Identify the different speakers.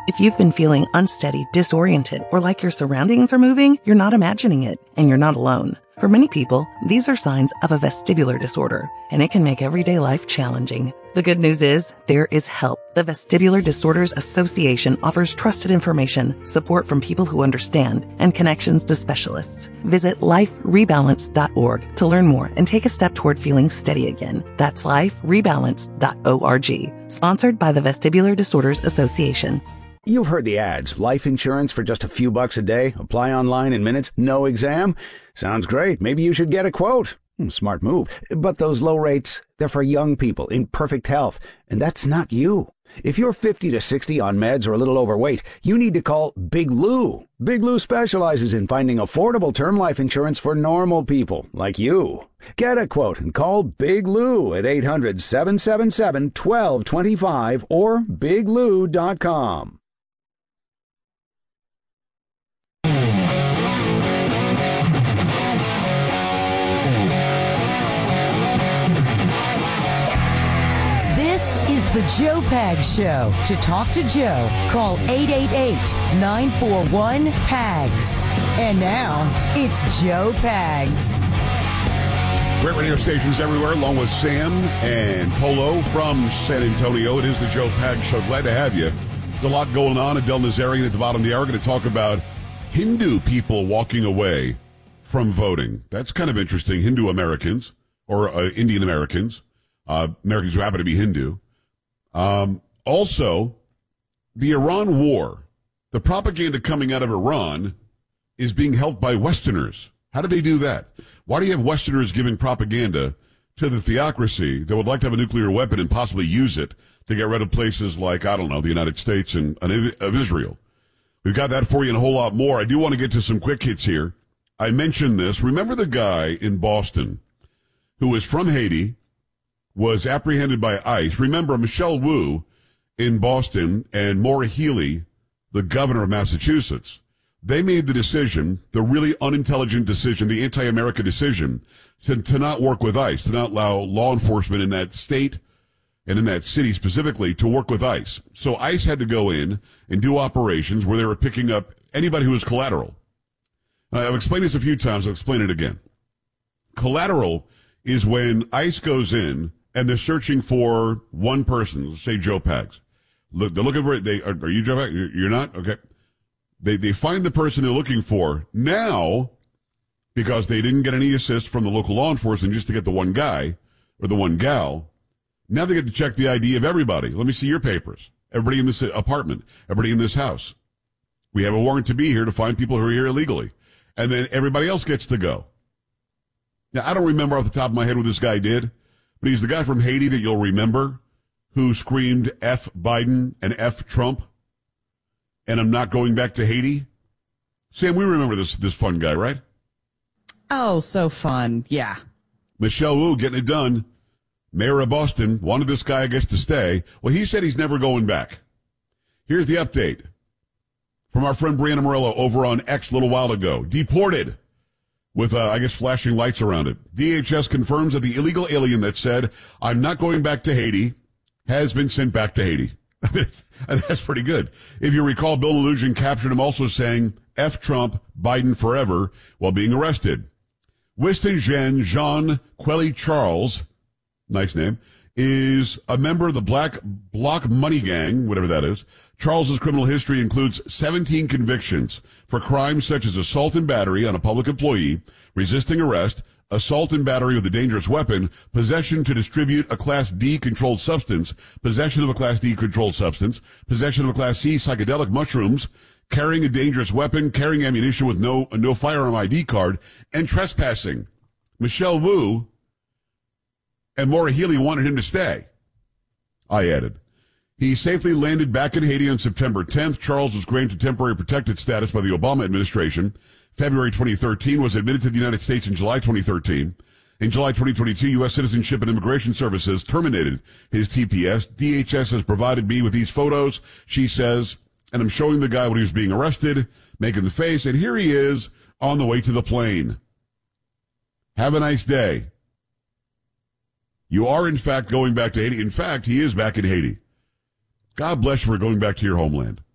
Speaker 1: If you've been feeling unsteady, disoriented, or like your surroundings are moving, you're not imagining it, and you're not alone. For many people, these are signs of a vestibular disorder, and it can make everyday life challenging. The good news is, there is help. The Vestibular Disorders Association offers trusted information, support from people who understand, and connections to specialists. Visit liferebalance.org to learn more and take a step toward feeling steady again. That's liferebalance.org. Sponsored by the Vestibular Disorders Association.
Speaker 2: You've heard the ads. Life insurance for just a few bucks a day. Apply online in minutes. No exam. Sounds great. Maybe you should get a quote. Smart move. But those low rates, they're for young people in perfect health. And that's not you. If you're 50 to 60 on meds or a little overweight, you need to call Big Lou. Big Lou specializes in finding affordable term life insurance for normal people like you. Get a quote and call Big Lou at 800-777-1225 or biglou.com.
Speaker 3: The Joe Pags Show. To talk to Joe, call 888-941-PAGS. And now, it's Joe Pags.
Speaker 4: Great radio stations everywhere, along with Sam and Polo from San Antonio. It is the Joe Pags Show. Glad to have you. There's a lot going on. Adele Nazarian at the bottom of the hour. We're going to talk about Hindu people walking away from voting. That's kind of interesting. Hindu Americans, or Indian Americans, Americans who happen to be Hindu. Also, the Iran war, the propaganda coming out of Iran is being helped by Westerners. How do they do that? Why do you have Westerners giving propaganda to the theocracy that would like to have a nuclear weapon and possibly use it to get rid of places like, I don't know, the United States and of Israel? We've got that for you and a whole lot more. I do want to get to some quick hits here. I mentioned this. Remember the guy in Boston who was from Haiti, was apprehended by ICE. Remember, Michelle Wu in Boston and Maura Healey, the governor of Massachusetts, they made the decision, the really unintelligent decision, the anti-America decision, to not work with ICE, to not allow law enforcement in that state and in that city specifically to work with ICE. So ICE had to go in and do operations where they were picking up anybody who was collateral. I've explained this a few times. I'll explain it again. Collateral is when ICE goes in and they're searching for one person, let's say Joe Pags. Look, they're looking for it. Are you Joe Pags? You're not? Okay. They find the person they're looking for. Now, because they didn't get any assist from the local law enforcement just to get the one guy or the one gal, now they get to check the ID of everybody. Let me see your papers. Everybody in this apartment. Everybody in this house. We have a warrant to be here to find people who are here illegally. And then everybody else gets to go. Now, I don't remember off the top of my head what this guy did. But he's the guy from Haiti that you'll remember who screamed F Biden and F Trump. And I'm not going back to Haiti. Sam, we remember this fun guy, right?
Speaker 5: Oh, so fun. Yeah.
Speaker 4: Michelle Wu getting it done. Mayor of Boston wanted this guy, I guess, to stay. Well, he said he's never going back. Here's the update from our friend Brianna Morello over on X a little while ago. Deported. With, I guess, flashing lights around it. DHS confirms that the illegal alien that said, I'm not going back to Haiti, has been sent back to Haiti. That's pretty good. If you recall, Bill Melugin captured him also saying, F Trump, Biden forever, while being arrested. Winston Jean Quelly Charles, nice name, is a member of the Black Bloc Money Gang, whatever that is. Charles's criminal history includes 17 convictions for crimes such as assault and battery on a public employee, resisting arrest, assault and battery with a dangerous weapon, possession to distribute a Class D controlled substance, possession of a Class D controlled substance, possession of a Class C psychedelic mushrooms, carrying a dangerous weapon, carrying ammunition with no firearm ID card, and trespassing. Michelle Wu and Maura Healey wanted him to stay, I added. He safely landed back in Haiti on September 10th. Charles was granted temporary protected status by the Obama administration. February 2013, was admitted to the United States in July 2013. In July 2022, U.S. Citizenship and Immigration Services terminated his TPS. DHS has provided me with these photos, she says, and I'm showing the guy when he was being arrested, making the face, and here he is on the way to the plane. Have a nice day. You are, in fact, going back to Haiti. In fact, he is back in Haiti. God bless you for going back to your homeland.